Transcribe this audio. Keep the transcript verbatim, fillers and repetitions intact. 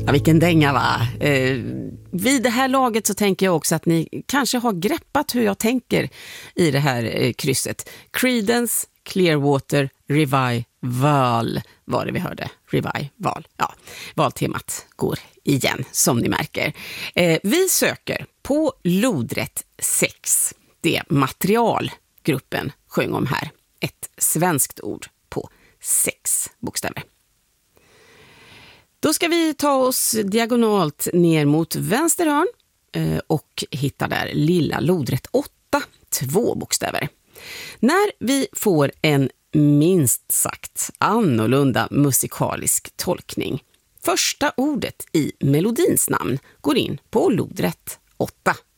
Ja, vilken dänga va? Eh, vid det här laget så tänker jag också att ni kanske har greppat hur jag tänker i det här eh, krysset. Creedence Clearwater Revival var det vi hörde. Revival. Ja, valtemat går igen som ni märker. Eh, vi söker på lodrätt sex. Det material gruppen sjöng om här. Ett svenskt ord på sex bokstäver. Då ska vi ta oss diagonalt ner mot vänster hörn och hitta där lilla lodrätt åtta, två bokstäver. När vi får en minst sagt annorlunda musikalisk tolkning, första ordet i melodins namn går in på lodrätt åtta